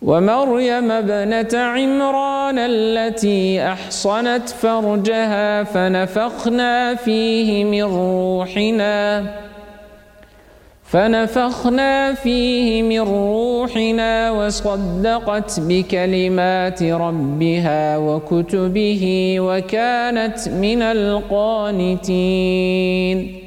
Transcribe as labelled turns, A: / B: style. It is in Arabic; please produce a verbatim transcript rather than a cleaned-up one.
A: ومريم ابنة عمران التي أحصنت فرجها فنفخنا فيه من روحنا فنفخنا فيه من روحنا وصدقت بكلمات ربها وكتبه وكانت من القانتين.